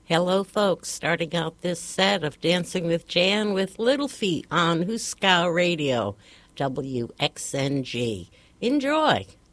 Hello, folks. Starting out this set of Dancing with Jan with Little Feat on Huskow Radio, WXNG. Enjoy.